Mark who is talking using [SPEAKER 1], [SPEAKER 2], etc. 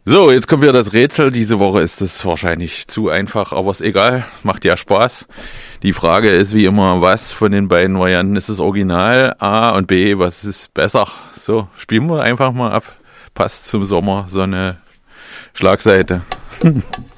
[SPEAKER 1] So, jetzt kommt wieder das Rätsel. Diese Woche ist es wahrscheinlich zu einfach, aber ist egal. Macht ja Spaß. Die Frage ist wie immer, was von den beiden Varianten ist das Original? A und B, was ist besser? So, spielen wir einfach mal ab. Passt zum Sommer so eine Schlagseite.